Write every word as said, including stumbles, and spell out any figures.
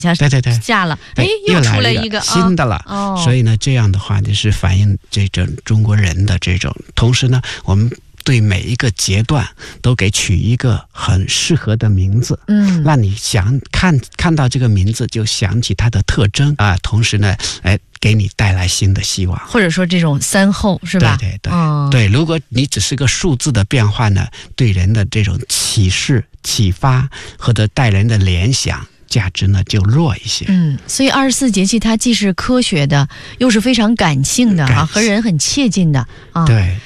对对对， 下了，哎，又出来一个新的了、啊哦、所以呢这样的话就是反映这种中国人的这种，同时呢我们对每一个阶段都给取一个很适合的名字，嗯，让你想看看到这个名字就想起它的特征啊，同时呢哎给你带来新的希望， 或者说这种三后是吧？ 对对对、哦、对，如果你只是个数字的变化呢，对人的这种启示启发或者带人的联想价值呢就弱一些。 嗯，所以二十四节气它既是科学的，又是非常感性的啊，和人很切近的啊。 对。